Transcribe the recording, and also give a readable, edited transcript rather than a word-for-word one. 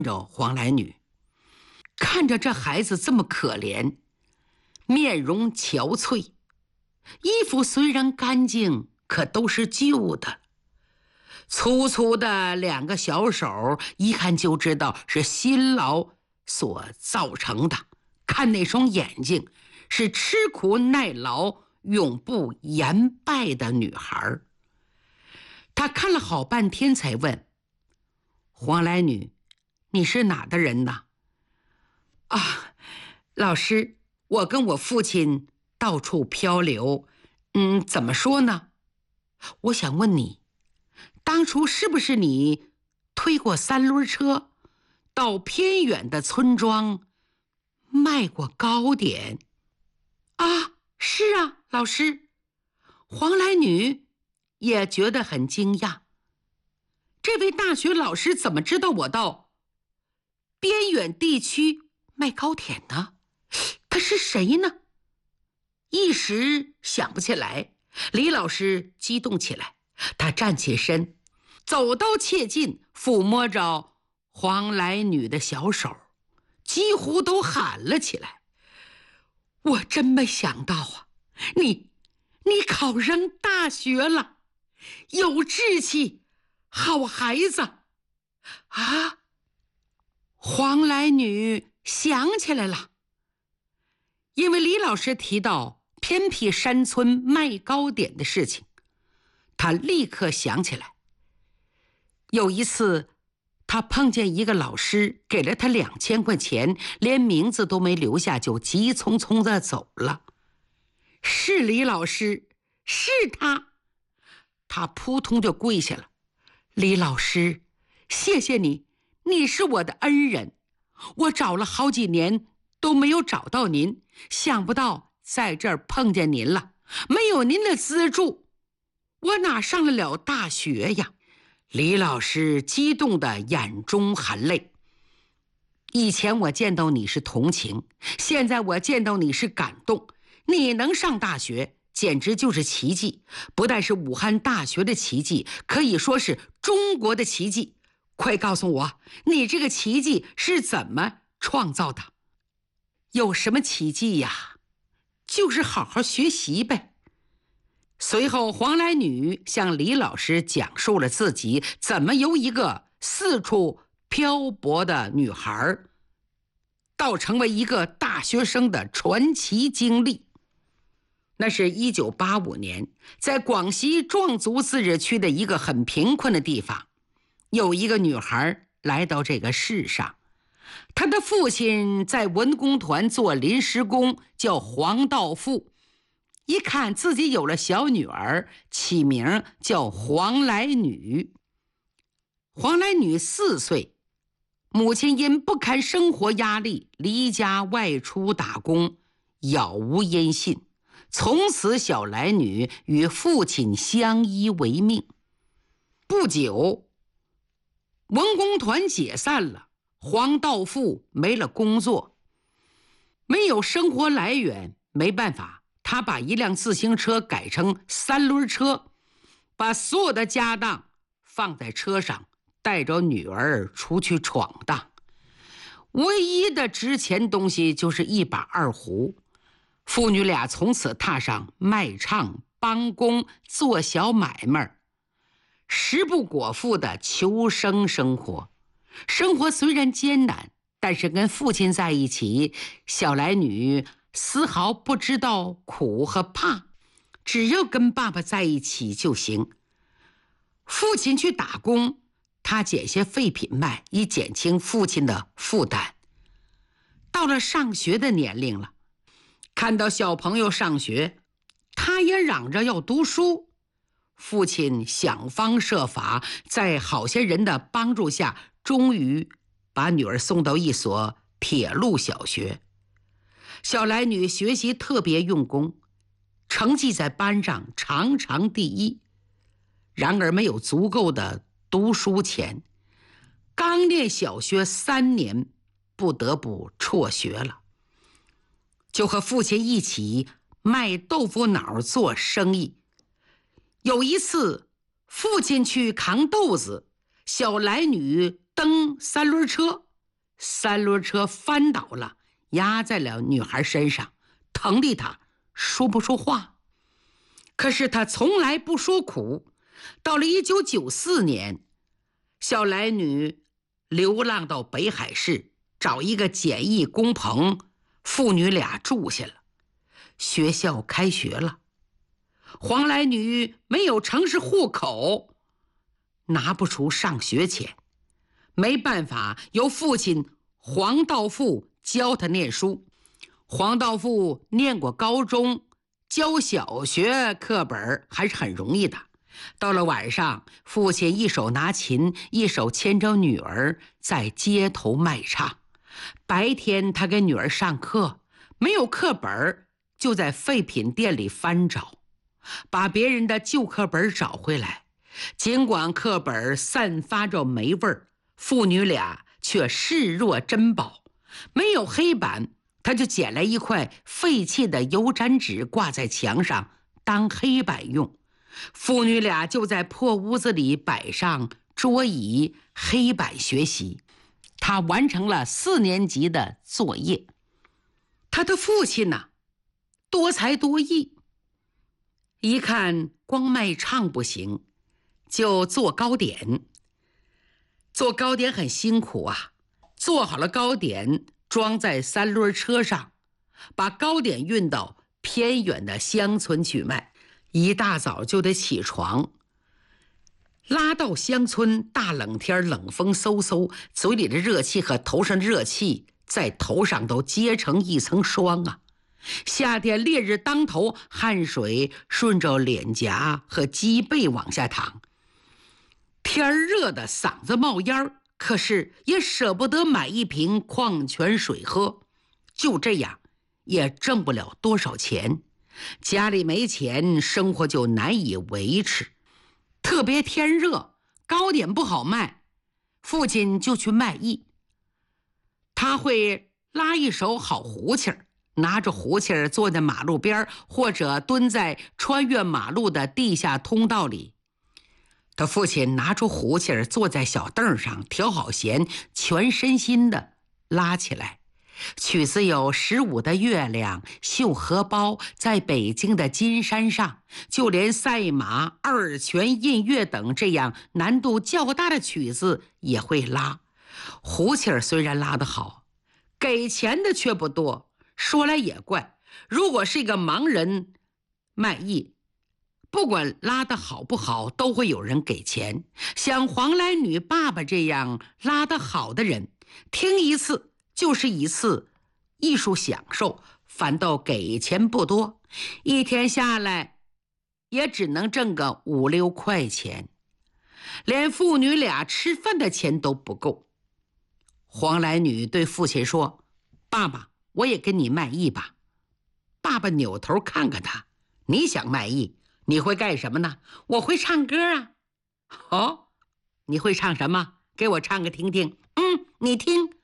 着黄来女，看着这孩子这么可怜，面容憔悴，衣服虽然干净，可都是旧的，粗粗的2个小手，一看就知道是辛劳所造成的。看那双眼睛，是吃苦耐劳、永不言败的女孩。他看了好半天才问：黄来女，你是哪的人呢？啊，老师，我跟我父亲到处漂流，怎么说呢？我想问你，当初是不是你推过3轮车，到偏远的村庄卖过糕点？啊，是啊，老师。黄来女也觉得很惊讶，这位大学老师怎么知道我到边远地区卖糕点呢？他是谁呢？一时想不起来。李老师激动起来，他站起身，走到切近，抚摸着黄来女的小手，几乎都喊了起来：我真没想到啊，你考上大学了，有志气，好孩子啊！黄来女想起来了，因为李老师提到偏僻山村卖糕点的事情，他立刻想起来。有一次他碰见一个老师，给了他2000块钱，连名字都没留下，就急匆匆地走了。是李老师，是他。他扑通就跪下了：李老师，谢谢你，你是我的恩人，我找了好几年都没有找到您，想不到在这儿碰见您了，没有您的资助，我哪上得了大学呀？李老师激动的眼中含泪。以前我见到你是同情，现在我见到你是感动。你能上大学，简直就是奇迹，不但是武汉大学的奇迹，可以说是中国的奇迹。快告诉我，你这个奇迹是怎么创造的？有什么奇迹呀？就是好好学习呗。随后黄来女向李老师讲述了自己怎么由一个四处漂泊的女孩到成为一个大学生的传奇经历。那是1985年，在广西壮族自治区的一个很贫困的地方，有一个女孩来到这个世上。她的父亲在文工团做临时工，叫黄道富。一看自己有了小女儿，起名叫黄来女。黄来女4岁，母亲因不堪生活压力，离家外出打工，杳无音信。从此小来女与父亲相依为命。不久，文工团解散了，黄道富没了工作，没有生活来源，没办法，他把一辆自行车改成3轮车，把所有的家当放在车上，带着女儿出去闯荡。唯一的值钱东西就是一把二胡。父女俩从此踏上卖唱、帮工、做小买卖，食不果腹的求生生活。生活虽然艰难，但是跟父亲在一起，小来女丝毫不知道苦和怕，只要跟爸爸在一起就行。父亲去打工，他捡些废品卖，以减轻父亲的负担。到了上学的年龄了，看到小朋友上学，他也嚷着要读书。父亲想方设法，在好些人的帮助下，终于把女儿送到一所铁路小学。小来女学习特别用功，成绩在班上常常第一。然而没有足够的读书钱，刚念小学3年，不得不辍学了。就和父亲一起卖豆腐脑做生意。有一次，父亲去扛豆子，小来女蹬3轮车， 三轮车翻倒了，压在了女孩身上，疼的她说不出话。可是她从来不说苦。到了1994年，小来女流浪到北海市，找一个简易工棚，父女俩住下了。学校开学了，黄来女没有城市户口，拿不出上学钱，没办法，由父亲黄道富教她念书。黄道富念过高中，教小学课本还是很容易的。到了晚上，父亲一手拿琴，一手牵着女儿在街头卖唱。白天他给女儿上课，没有课本就在废品店里翻找，把别人的旧课本找回来。尽管课本散发着霉味儿，父女俩却视若珍宝。没有黑板，他就捡来一块废弃的油毡纸挂在墙上当黑板用。父女俩就在破屋子里摆上桌椅黑板学习。他完成了4年级的作业。他的父亲呢，多才多艺，一看光卖唱不行，就做糕点。做糕点很辛苦啊，做好了糕点装在三轮车上，把糕点运到偏远的乡村去卖。一大早就得起床，拉到乡村，大冷天冷风嗖嗖，嘴里的热气和头上的热气在头上都结成一层霜啊。夏天烈日当头，汗水顺着脸颊和脊背往下淌，天热的嗓子冒烟，可是也舍不得买一瓶矿泉水喝。就这样也挣不了多少钱，家里没钱，生活就难以维持。特别天热，糕点不好卖，父亲就去卖艺。他会拉一手好胡琴儿，拿着胡琴儿坐在马路边，或者蹲在穿越马路的地下通道里。他父亲拿出胡琴儿，坐在小凳上，调好弦，全身心的拉起来。曲子有15的月亮、绣荷包、在北京的金山上，就连赛马、二泉映月等这样难度较大的曲子也会拉。胡琴儿虽然拉得好，给钱的却不多。说来也怪，如果是一个盲人卖艺，不管拉得好不好，都会有人给钱。像黄来女爸爸这样拉得好的人，听一次就是一次艺术享受，反倒给钱不多，一天下来也只能挣个5、6块钱，连父女俩吃饭的钱都不够。黄来女对父亲说：“爸爸，我也跟你卖艺吧。”爸爸扭头看看他：“你想卖艺？你会干什么呢？”“我会唱歌啊。”“哦，你会唱什么？给我唱个听听。”“你听。”